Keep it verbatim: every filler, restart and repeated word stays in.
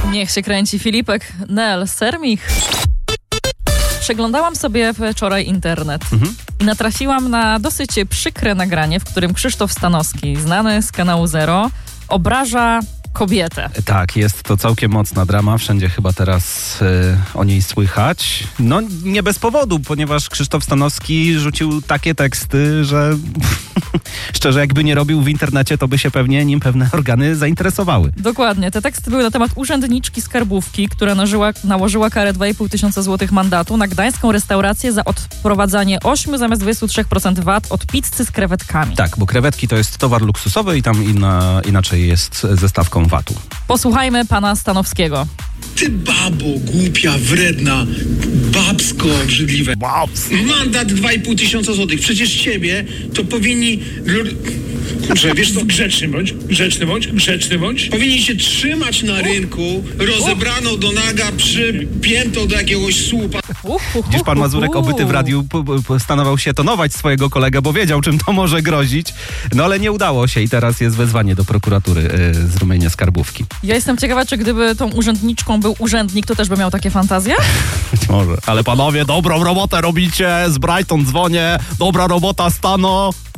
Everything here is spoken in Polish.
Niech się kręci Filipek, Nel, Sermich. Przeglądałam sobie wczoraj internet mhm. i natrafiłam na dosyć przykre nagranie, w którym Krzysztof Stanowski, znany z kanału Zero, obraża kobietę. Tak, jest to całkiem mocna drama. Wszędzie chyba teraz y, o niej słychać. No nie bez powodu, ponieważ Krzysztof Stanowski rzucił takie teksty, że szczerze, jakby nie robił w internecie, to by się pewnie nim pewne organy zainteresowały. Dokładnie. Te teksty były na temat urzędniczki skarbówki, która nażyła, nałożyła karę dwa i pół tysiąca złotych mandatu na gdańską restaurację za odprowadzanie osiem zamiast dwadzieścia trzy procent V A T od pizzy z krewetkami. Tak, bo krewetki to jest towar luksusowy i tam inna, inaczej jest ze stawką V A T u. Posłuchajmy pana Stanowskiego. Ty babo, głupia, wredna, babsko obrzydliwe. Mandat dwa i pół tysiąca złotych. Przecież ciebie to powinni... Kurczę, wiesz co? Grzeczny bądź, grzeczny bądź, grzeczny bądź. Powinni się trzymać na rynku, rozebraną do naga, przypiętą do jakiegoś słupa. Dziś pan Mazurek, obyty w radiu, postanowił się tonować swojego kolegę, bo wiedział, czym to może grozić. No ale nie udało się i teraz jest wezwanie do prokuratury yy, z Rumienia Skarbówki. Ja jestem ciekawa, czy gdyby tą urzędniczką był urzędnik, to też by miał takie fantazje? Być może. Ale panowie, dobrą robotę robicie, z Brighton dzwonię, dobra robota, Stano.